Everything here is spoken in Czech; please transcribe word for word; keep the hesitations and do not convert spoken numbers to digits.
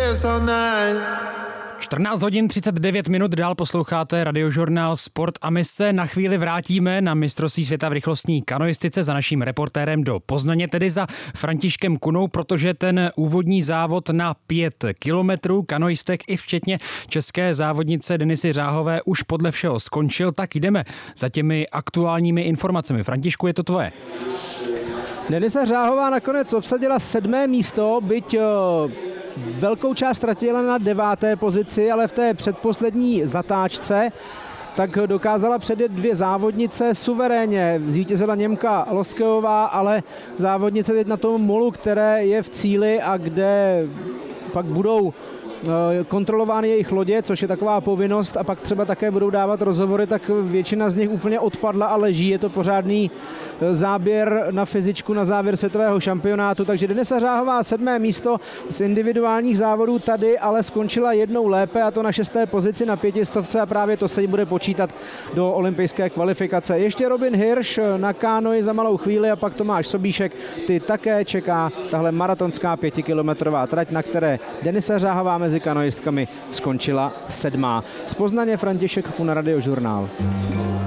dance all night. čtrnáct hodin třicet devět minut, dál posloucháte radiožurnál Sport a my se na chvíli vrátíme na mistrovství světa v rychlostní kanoistice za naším reportérem do Poznaně, tedy za Františkem Kunou, protože ten úvodní závod na pět kilometrů kanoistek i včetně české závodnice Denisy Řáhové už podle všeho skončil, tak jdeme za těmi aktuálními informacemi. Františku, je to tvoje. Denisa Řáhová nakonec obsadila sedmé místo, byť velkou část ztratila na deváté pozici, ale v té předposlední zatáčce tak dokázala předjet dvě závodnice suverénně. Zvítězila Němka Loskeová, ale závodnice teď na tom molu, které je v cíli a kde pak budou kontrolovány jejich lodě, což je taková povinnost, a pak třeba také budou dávat rozhovory, tak většina z nich úplně odpadla a leží. Je to pořádný záběr na fyzičku na závěr světového šampionátu, takže Denisa Řáhová sedmé místo z individuálních závodů tady, ale skončila jednou lépe, a to na šesté pozici na pětistovce, a právě to se jí bude počítat do olympijské kvalifikace. Ještě Robin Hirsch na kánoji za malou chvíli a pak Tomáš Sobíšek, ty také čeká tahle maratonská pětikilometrová trať, na které Denisa Řáhová mezi kanoistkami skončila sedmá. Z Poznaně František Kuna, Radiožurnál.